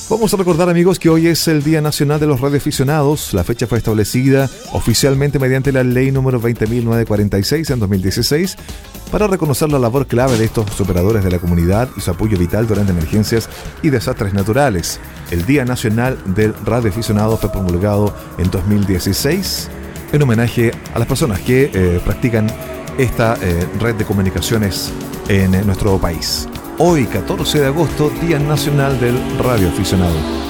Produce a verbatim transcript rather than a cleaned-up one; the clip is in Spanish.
Vamos a recordar, amigos, que hoy es el Día Nacional de los Radioaficionados. La fecha fue establecida oficialmente mediante la ley número veinte mil novecientos cuarenta y seis en dos mil dieciséis para reconocer la labor clave de estos operadores de la comunidad y su apoyo vital durante emergencias y desastres naturales. El Día Nacional del Radioaficionado fue promulgado en dos mil dieciséis en homenaje a las personas que eh, practican esta eh, red de comunicaciones en eh, nuestro país. Hoy, catorce de agosto, Día Nacional del Radioaficionado.